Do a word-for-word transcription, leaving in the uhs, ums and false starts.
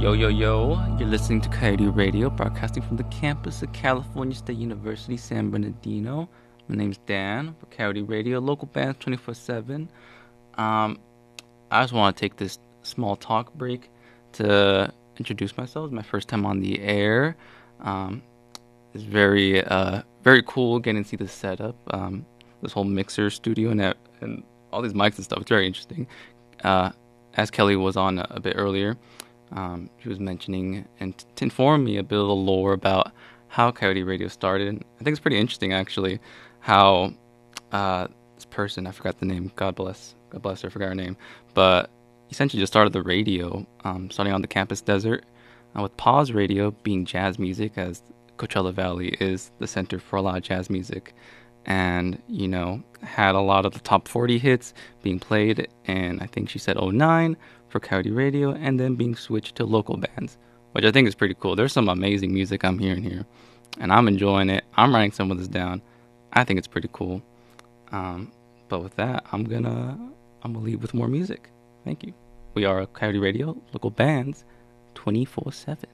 Yo, yo, yo, you're listening to Coyote Radio, broadcasting from the campus of California State University, San Bernardino. My name's Dan for Coyote Radio, local bands twenty-four seven. Um, I just want to take this small talk break to introduce myself. It's my first time on the air. Um, it's very, uh, very cool getting to see the setup, um, this whole mixer studio and, that, and all these mics and stuff. It's very interesting. Uh, as Kelly was on a, a bit earlier, Um, she was mentioning and t- to inform me a bit of the lore about how Coyote Radio started. And I think it's pretty interesting, actually, how uh, this person, I forgot the name, God bless, God bless her, I forgot her name, but essentially just started the radio, um, starting on the campus desert, uh, with Pause Radio being jazz music, as Coachella Valley is the center for a lot of jazz music. And, you know, had a lot of the top forty hits being played in, I think she said oh nine, for Coyote Radio, and then being switched to local bands, which I think is pretty cool. There's some amazing music I'm hearing here, and I'm enjoying it. I'm writing some of this down. I think it's pretty cool. Um, but with that, I'm gonna I'm gonna leave with more music. Thank you. We are Coyote Radio, local bands, twenty-four seven.